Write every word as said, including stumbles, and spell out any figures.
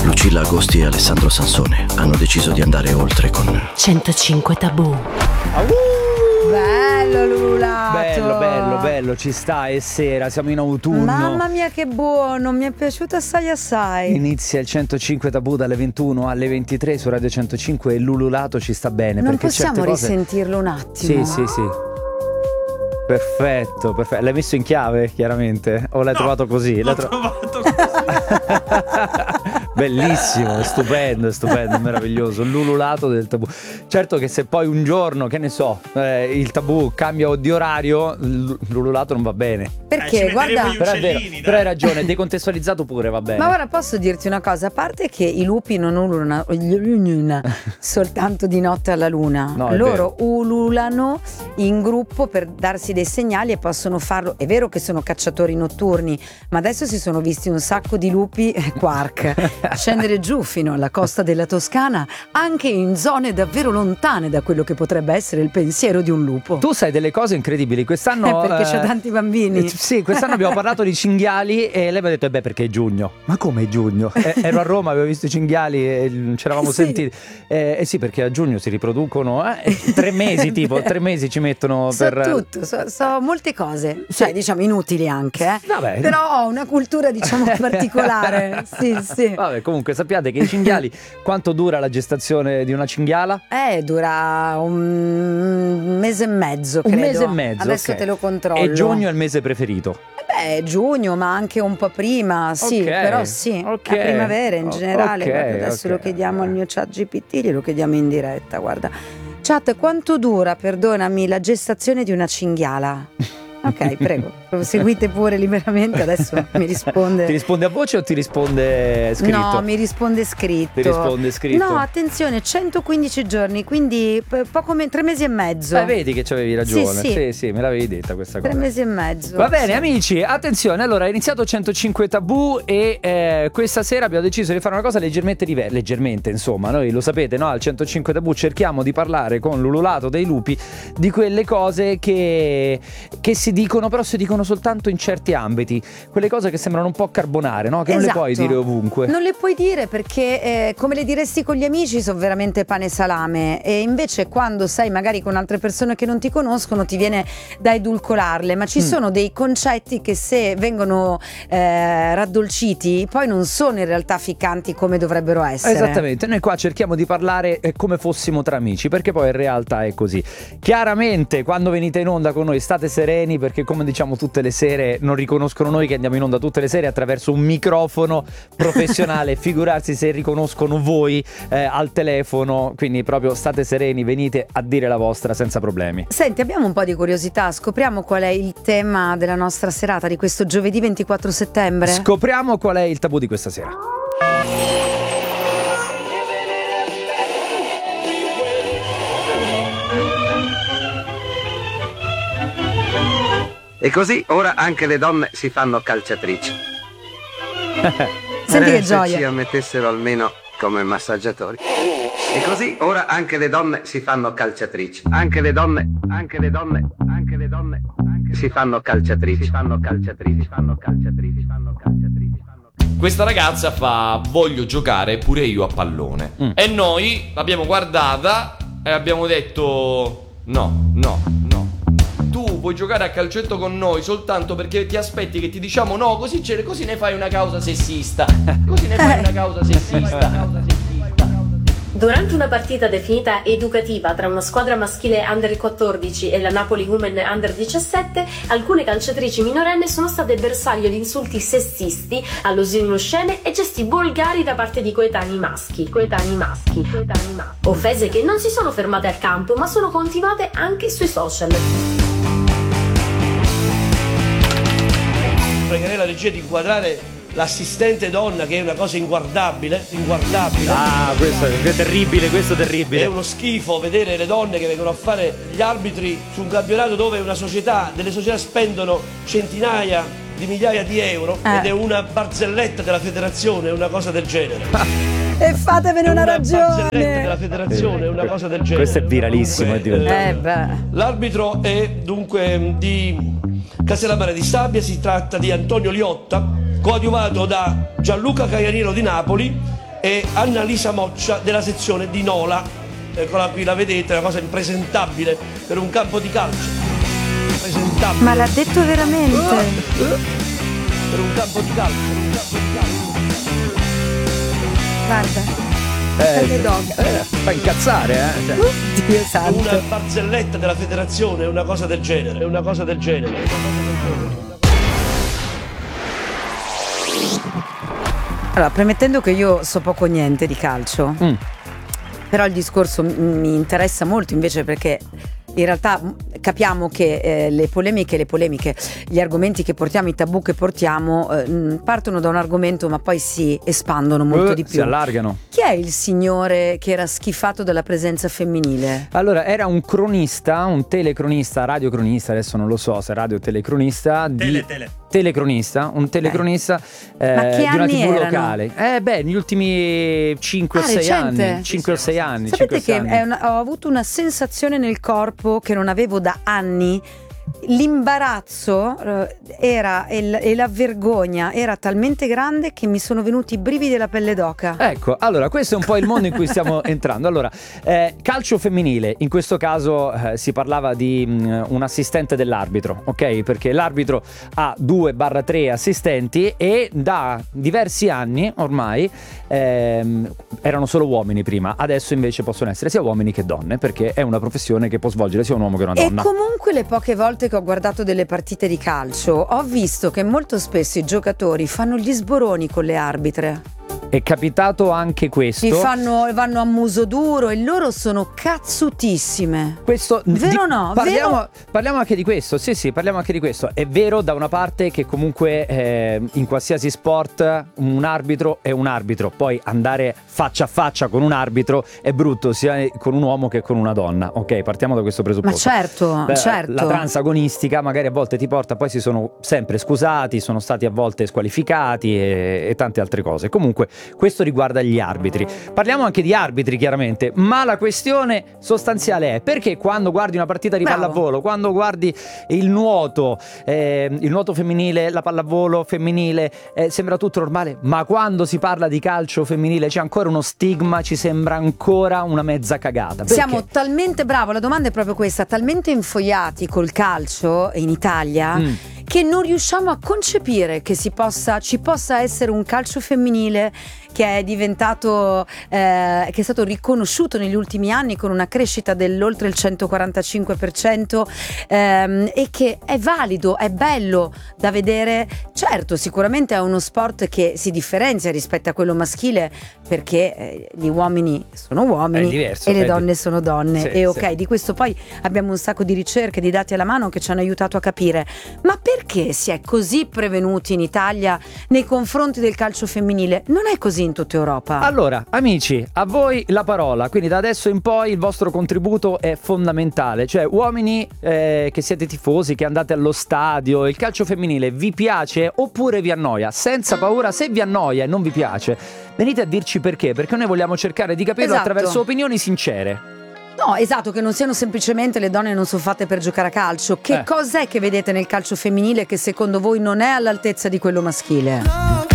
Lucilla Agosti e Alessandro Sansone hanno deciso di andare oltre con centocinque Tabù. Bello Lululato. Bello, bello, bello, ci sta, è sera, siamo in autunno. Mamma mia che buono, mi è piaciuto assai assai. Inizia il centocinque Tabù dalle ventuno alle ventitré su Radio centocinque e Lululato ci sta bene. Non perché possiamo certe cose... risentirlo un attimo? Sì, sì, sì. Perfetto, perfetto. L'hai messo in chiave, chiaramente? O l'hai no, trovato così? L'ho tro... trovato così. Bellissimo, stupendo, stupendo, meraviglioso. Lululato del Tabù. Certo che se poi un giorno, che ne so, eh, il Tabù cambia di orario, Lululato non va bene. Perché? Eh, guarda, però, è vero, però hai ragione, decontestualizzato pure va bene. ma guarda, posso dirti una cosa, a parte che i lupi non ululano soltanto di notte alla luna, no, loro ululano in gruppo per darsi dei segnali e possono farlo. È vero che sono cacciatori notturni, ma adesso si sono visti un sacco di lupi quark scendere giù fino alla costa della Toscana, anche in zone davvero lontane da quello che potrebbe essere il pensiero di un lupo. Tu sai delle cose incredibili. Quest'anno eh, perché eh, c'è tanti bambini. eh, sì, quest'anno abbiamo parlato di cinghiali e lei mi ha detto: eh beh, perché è giugno. Ma come è giugno? Eh, ero a Roma, avevo visto i cinghiali e ci eravamo sì. sentiti. Eh, eh sì, perché a giugno si riproducono eh, tre mesi, tipo tre mesi ci mettono so per tutto, so, so molte cose, cioè diciamo inutili anche, eh. Vabbè. Però ho una cultura diciamo particolare. Sì, sì. Vabbè, comunque sappiate che i cinghiali, quanto dura la gestazione di una cinghiala? Eh, dura un mese e mezzo, credo. Un mese e mezzo. Adesso okay. te lo controllo. E giugno è il mese preferito? Eh beh, giugno, ma anche un po' prima, sì, okay. però sì, okay. la primavera in generale. Okay, Guarda, adesso okay. lo chiediamo al mio chat G P T, glielo chiediamo in diretta, guarda. Chat, quanto dura, perdonami, la gestazione di una cinghiala? Ok, prego, seguite pure liberamente, adesso mi risponde. Ti risponde a voce o ti risponde scritto? No, mi risponde scritto. Ti risponde scritto? No, attenzione, centoquindici giorni, quindi poco meno, tre mesi e mezzo. Eh, vedi che c'avevi ragione. Sì, sì, sì, sì, me l'avevi detta questa cosa. Tre mesi e mezzo. Va bene, sì. amici, attenzione, allora è iniziato centocinque Tabù e eh, questa sera abbiamo deciso di fare una cosa leggermente diversa, leggermente insomma, noi lo sapete, no? Al centocinque Tabù cerchiamo di parlare con Lululato dei lupi di quelle cose che, che si dicono, però si dicono soltanto in certi ambiti, quelle cose che sembrano un po' carbonare, no? Che esatto. non le puoi dire ovunque. Non le puoi dire perché eh, come le diresti con gli amici sono veramente pane e salame, e invece quando sei magari con altre persone che non ti conoscono ti viene da edulcorarle, ma ci mm. sono dei concetti che se vengono eh, raddolciti poi non sono in realtà ficcanti come dovrebbero essere. Esattamente, noi qua cerchiamo di parlare eh, come fossimo tra amici, perché poi in realtà è così. Chiaramente quando venite in onda con noi state sereni, perché come diciamo tutte le sere non riconoscono noi che andiamo in onda tutte le sere attraverso un microfono professionale, figurarsi se riconoscono voi eh, al telefono, quindi proprio state sereni, venite a dire la vostra senza problemi. Senti, abbiamo un po' di curiosità, scopriamo qual è il tema della nostra serata di questo giovedì ventiquattro settembre? Scopriamo qual è il tabù di questa sera. E così ora anche le donne si fanno calciatrici. Senti che eh, gioia. Se ci ammettessero almeno come massaggiatori. E così ora anche le donne si fanno calciatrici. Anche le donne, anche le donne, anche le donne, anche si fanno calciatrici, si fanno calciatrici, si fanno calciatrici, si fanno calciatrici, si fanno calciatrici. Questa ragazza fa: voglio giocare pure io a pallone. Mm. E noi l'abbiamo guardata e abbiamo detto: no, no, no. Tu vuoi giocare a calcetto con noi soltanto perché ti aspetti che ti diciamo no, così, così ne fai una causa sessista. Così ne fai una causa sessista. Durante una partita definita educativa tra una squadra maschile under quattordici e la Napoli Women under diciassette, alcune calciatrici minorenni sono state bersaglio di insulti sessisti, allusioni oscene e gesti volgari da parte di coetanei maschi. Coetanei maschi. Coetanei maschi. Offese che non si sono fermate al campo, ma sono continuate anche sui social. Pregherei la regia di inquadrare l'assistente donna, che è una cosa inguardabile, inguardabile. Ah, questo è terribile, questo è terribile. È uno schifo vedere le donne che vengono a fare gli arbitri su un campionato dove una società, delle società spendono centinaia di migliaia di euro eh. ed è una barzelletta della federazione, una cosa del genere. E fatevene una, una ragione. Una barzelletta della federazione, eh, una cosa del genere. Questo è viralissimo, dunque, è diventato. Eh, beh. L'arbitro è dunque di Castellammare di Stabia, si tratta di Antonio Liotta, coadiuvato da Gianluca Caianiero di Napoli e Annalisa Moccia della sezione di Nola. Eccola qui, la vedete, una cosa impresentabile per un campo di calcio. Impresentabile. Ma l'ha detto veramente? Uh, uh, per un campo di calcio. Per un campo di calcio. Guarda. Eh, eh, fa incazzare, eh. Cioè. Dio santo. Una barzelletta della federazione, una cosa del genere, una cosa del genere. Allora, premettendo che io so poco o niente di calcio, Mm. però il discorso m- mi interessa molto invece perché in realtà capiamo che eh, le polemiche, le polemiche, gli argomenti che portiamo, i tabù che portiamo eh, partono da un argomento ma poi si espandono molto Uh, di più. Si allargano. Chi è il signore che era schifato dalla presenza femminile? Allora, era un cronista, un telecronista, radiocronista, adesso non lo so se radio o telecronista. Tele, di... tele. Telecronista, un telecronista eh, Ma che di una anni tivù erano? locale. Eh beh, negli ultimi cinque o Ah, sei recente? anni. cinque o sei anni. Sapete cinque o sei che anni. è una- ho avuto una sensazione nel corpo che non avevo da anni. L'imbarazzo eh, era e, l- e la vergogna era talmente grande che mi sono venuti i brividi della pelle d'oca. Ecco, allora questo è un po' il mondo in cui stiamo entrando. Allora, eh, calcio femminile, in questo caso eh, si parlava di mh, un assistente dell'arbitro, ok? Perché l'arbitro ha due tre assistenti e da diversi anni ormai ehm, erano solo uomini prima, adesso invece possono essere sia uomini che donne, perché è una professione che può svolgere sia un uomo che una E donna. comunque le poche volte che ho guardato delle partite di calcio ho visto che molto spesso i giocatori fanno gli sboroni con le arbitre. È capitato anche questo. Li fanno, vanno a muso duro e loro sono cazzutissime. Questo Vero o no? Parliamo, Vero? parliamo anche di questo, sì sì, parliamo anche di questo. È vero da una parte che comunque eh, in qualsiasi sport un arbitro è un arbitro, poi andare faccia a faccia con un arbitro è brutto sia con un uomo che con una donna, ok? Partiamo da questo Ma presupposto. certo, Beh, certo. La transagonistica magari a volte ti porta, poi si sono sempre scusati, sono stati a volte squalificati e, e tante altre cose. Comunque questo riguarda gli arbitri. Parliamo anche di arbitri chiaramente, ma la questione sostanziale è perché quando guardi una partita di Bravo. pallavolo, quando guardi il nuoto, eh, il nuoto femminile, la pallavolo femminile, eh, sembra tutto normale, ma quando si parla di calcio femminile c'è ancora uno stigma, ci sembra ancora una mezza cagata. Perché? Siamo talmente, bravo, la domanda è proprio questa, talmente infoiati col calcio in Italia Mm. che non riusciamo a concepire che si possa, ci possa essere un calcio femminile che è diventato, eh, che è stato riconosciuto negli ultimi anni con una crescita dell'oltre il centoquarantacinque per cento ehm, e che è valido, è bello da vedere. Certo, sicuramente è uno sport che si differenzia rispetto a quello maschile perché eh, gli uomini sono uomini È diverso, e le è donne di- sono donne. Sì, e ok, sì. di questo poi abbiamo un sacco di ricerche, di dati alla mano che ci hanno aiutato a capire. Ma perché si è così prevenuti in Italia nei confronti del calcio femminile? Non è così in tutta Europa. Allora, amici, a voi la parola, quindi da adesso in poi il vostro contributo è fondamentale, cioè uomini eh, che siete tifosi, che andate allo stadio, il calcio femminile vi piace oppure vi annoia? Senza paura, se vi annoia e non vi piace, venite a dirci perché, perché noi vogliamo cercare di capirlo Esatto. attraverso opinioni sincere. No, esatto, che non siano semplicemente le donne non sono fatte per giocare a calcio. Che Eh. cos'è che vedete nel calcio femminile che secondo voi non è all'altezza di quello maschile?